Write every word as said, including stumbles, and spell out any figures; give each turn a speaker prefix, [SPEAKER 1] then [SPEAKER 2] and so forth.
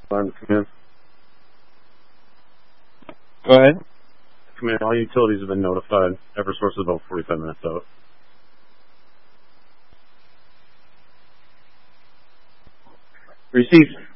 [SPEAKER 1] Alarm come in.
[SPEAKER 2] Go ahead.
[SPEAKER 1] Come in. All utilities have been notified. Eversource is about forty-five minutes out. Received.